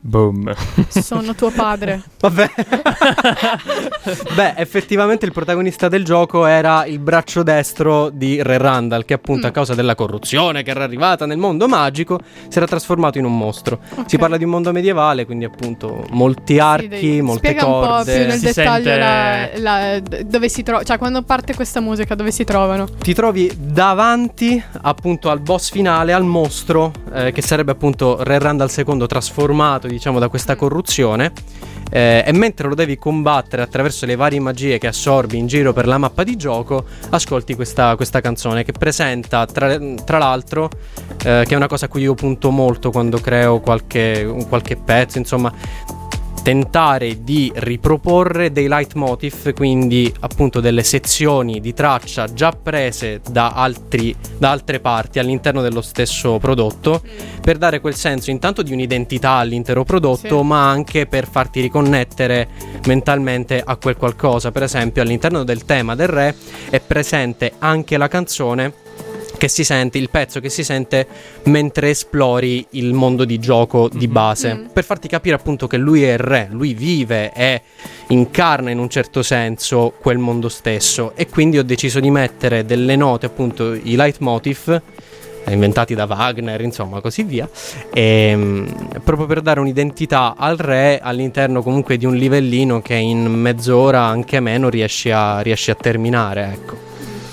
Boom. Sono tuo padre. Vabbè. Beh, effettivamente il protagonista del gioco era il braccio destro di Re Randall, che appunto a causa della corruzione che era arrivata nel mondo magico si era trasformato in un mostro. Ok. Si parla di un mondo medievale, quindi appunto molti archi, molte Spiega un po' corde. più nel Si dettaglio sente- dove si trova, cioè quando parte questa musica dove si trovano. Ti trovi davanti appunto al boss finale, al mostro, che sarebbe appunto Re Randall II trasformato, diciamo, da questa corruzione. E mentre lo devi combattere attraverso le varie magie che assorbi in giro per la mappa di gioco, ascolti questa canzone che presenta tra l'altro, che è una cosa a cui io punto molto quando creo qualche pezzo, insomma, tentare di riproporre dei leitmotiv, quindi appunto delle sezioni di traccia già prese da altre parti all'interno dello stesso prodotto, per dare quel senso intanto di un'identità all'intero prodotto, Sì. ma anche per farti riconnettere mentalmente a quel qualcosa. Per esempio, all'interno del tema del re è presente anche la canzone che si sente, il pezzo che si sente mentre esplori il mondo di gioco di base, per farti capire appunto che lui è il re, lui vive e incarna in un certo senso quel mondo stesso. E quindi ho deciso di mettere delle note, appunto i leitmotiv inventati da Wagner, insomma, così via, proprio per dare un'identità al re all'interno comunque di un livellino che in mezz'ora, anche meno, riesci a terminare, ecco.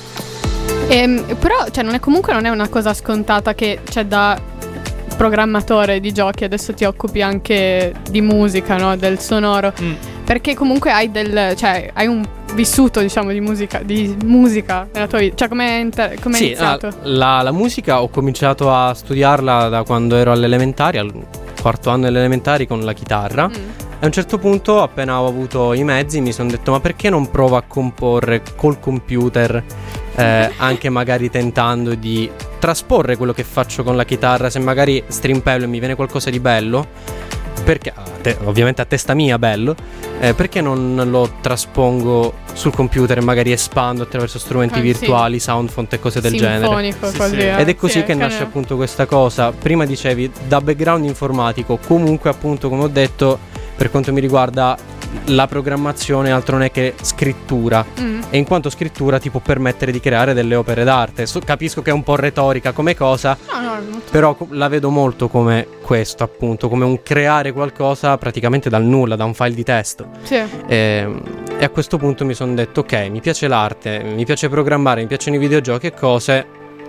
Però cioè, non è una cosa scontata che, cioè, da programmatore di giochi adesso ti occupi anche di musica, no? Del sonoro. Perché comunque hai un vissuto, diciamo, di musica nella tua vita. Cioè, come è Sì, iniziato? la musica ho cominciato a studiarla da quando ero alle elementari, al quarto anno delle elementari, con la chitarra. A un certo punto, appena ho avuto i mezzi, mi sono detto: ma perché non provo a comporre col computer, anche magari tentando di trasporre quello che faccio con la chitarra, se magari strimpello e mi viene qualcosa di bello, perché ovviamente a testa mia bello, perché non lo traspongo sul computer e magari espando attraverso strumenti virtuali, sound font e cose del genere. Sinfonico, Sì, quasi. sì. Ed è così Sì, che nasce appunto questa cosa. Prima dicevi da background informatico, comunque appunto, come ho detto, per quanto mi riguarda la programmazione altro non è che scrittura, e in quanto scrittura ti può permettere di creare delle opere d'arte. Capisco che è un po' retorica come cosa, No. però la vedo molto come questo, appunto, come un creare qualcosa praticamente dal nulla, da un file di testo. Sì. E a questo punto mi sono detto: ok, mi piace l'arte, mi piace programmare, mi piacciono i videogiochi e cose,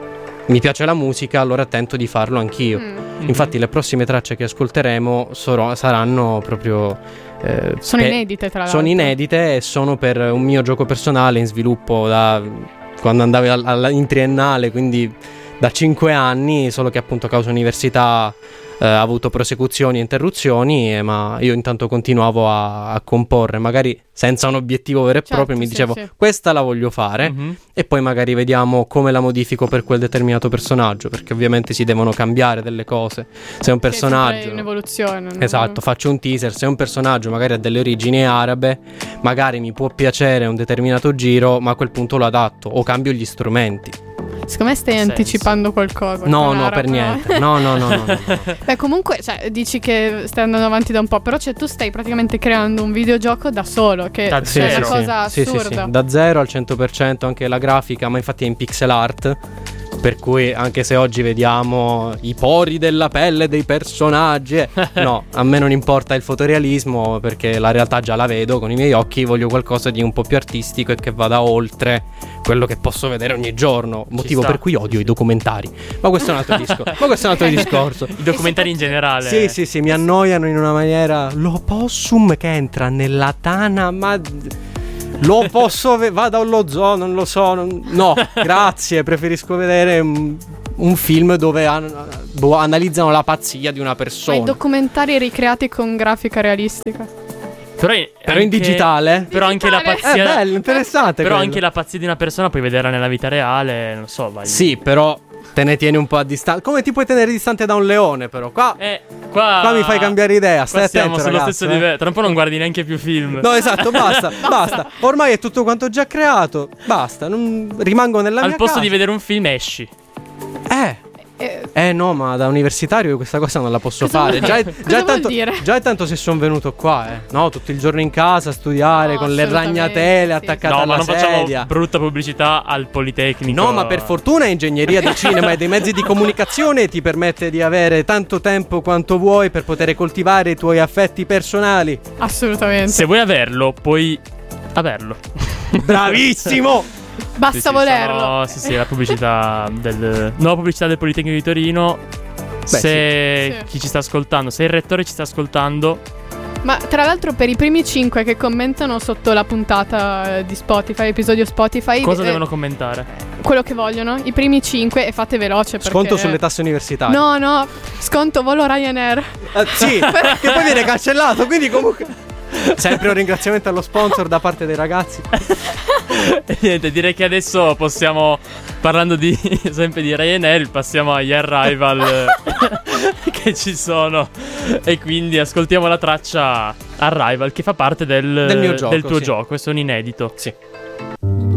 mi piace la musica, allora tento di farlo anch'io. Infatti le prossime tracce che ascolteremo saranno proprio Sono inedite, tra l'altro. sono inedite e sono per un mio gioco personale in sviluppo da quando andavo in triennale, quindi da 5 anni, solo che appunto a causa università ha avuto prosecuzioni e interruzioni, ma io intanto continuavo a comporre, magari senza un obiettivo vero e Certo, proprio. Mi sì, dicevo: sì. questa la voglio fare, e poi magari vediamo come la modifico per quel determinato personaggio, perché ovviamente si devono cambiare delle cose. Se è un personaggio, È un'evoluzione, no? esatto, faccio un teaser, se è un personaggio magari ha delle origini arabe, magari mi può piacere un determinato giro, ma a quel punto lo adatto o cambio gli strumenti. Secondo me stai Senso. anticipando qualcosa. No, con no, Arab, per niente. No. Beh, comunque, cioè, dici che stai andando avanti da un po', però cioè, tu stai praticamente creando un videogioco da solo, che Da è zero. una cosa Sì, assurda. da 0 al 100%, anche la grafica, ma infatti è in pixel art, per cui anche se oggi vediamo i pori della pelle dei personaggi, no, a me non importa il fotorealismo, perché la realtà già la vedo con i miei occhi. Voglio qualcosa di un po' più artistico e che vada oltre quello che posso vedere ogni giorno, motivo sta. per cui odio i documentari. Ma questo è un altro discorso. I documentari in generale. Sì, mi annoiano in una maniera. L'opossum che entra nella tana, ma lo posso vada allo zoo, non lo so. No, grazie, preferisco vedere un film dove analizzano la pazzia di una Ma i persona. documentari ricreati con grafica realistica. Però in digitale? Però anche la Digitale. pazzia. Bello, interessante. Però quello. anche la pazzia di una persona puoi vederla nella vita reale. Non so, vai. Sì, però te ne tieni un po' a distanza. Come ti puoi tenere distante da un leone, però? Qua mi fai cambiare idea. Stai Qua siamo attento, sullo ragazzo, stesso livello. Tra un po' non guardi neanche più film. No, esatto, basta. Ormai è tutto quanto già creato. Basta, non rimango nella Al mia posto casa. di vedere un film esci. No, ma da universitario questa cosa non la posso fare. Già è tanto se sono venuto qua, no, tutto il giorno in casa a studiare con le ragnatele attaccate alla sedia. No, ma non facciamo brutta pubblicità al Politecnico. No, ma per fortuna ingegneria del cinema e dei mezzi di comunicazione ti permette di avere tanto tempo quanto vuoi per poter coltivare i tuoi affetti personali. Assolutamente. Se vuoi averlo, puoi averlo. Bravissimo! Basta volerlo. Sì, la pubblicità nuova pubblicità del Politecnico di Torino. Chi ci sta ascoltando, se il rettore ci sta ascoltando. Ma tra l'altro per i primi 5 che commentano sotto la puntata di Spotify, episodio Spotify, cosa devono commentare? Quello che vogliono, i primi 5, e fate veloce perché... Sconto sulle tasse universitarie. No, sconto volo Ryanair. Sì, che poi viene cancellato, quindi comunque... Sempre un ringraziamento allo sponsor da parte dei ragazzi. Niente, direi che adesso possiamo, parlando sempre di Ryanair, passiamo agli Arrival che ci sono. E quindi ascoltiamo la traccia Arrival che fa parte del mio gioco, del tuo gioco. Questo è un inedito. Sì.